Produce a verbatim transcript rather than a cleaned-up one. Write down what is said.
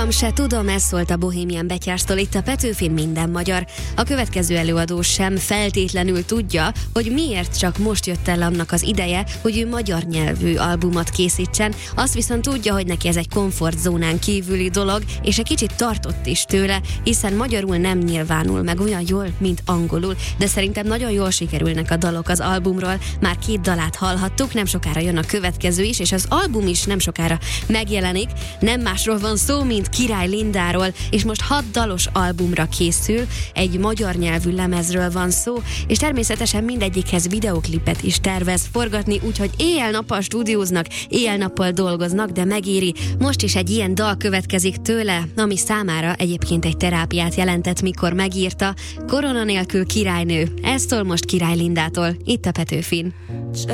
Se tudom, ez szólt a Bohemian betyárstól itt a Petőfin Minden magyar. A következő előadó sem feltétlenül tudja, hogy miért csak most jött el annak az ideje, hogy ő magyar nyelvű albumot készítsen. Azt viszont tudja, hogy neki ez egy komfortzónán kívüli dolog, és egy kicsit tartott is tőle, hiszen magyarul nem nyilvánul meg olyan jól, mint angolul, de szerintem nagyon jól sikerülnek a dalok az albumról. Már két dalát hallhattuk, nem sokára jön a következő is, és az album is nem sokára megjelenik. Nem másról van szó, mint Király Lindáról, és most hat dalos albumra készül, egy magyar nyelvű lemezről van szó, és természetesen mindegyikhez videoklipet is tervez forgatni, úgyhogy éjjel-nappal stúdióznak, éjjel-nappal dolgoznak, de megéri. Most is egy ilyen dal következik tőle, ami számára egyébként egy terápiát jelentett, mikor megírta. Korona nélkül királynő. Ez szól most Király Lindától, itt a Petőfin.